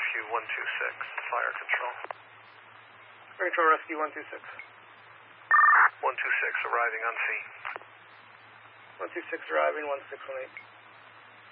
Rescue 126, fire control. Fire control, Rescue 126. 126 arriving on scene. 126 arriving, 1618.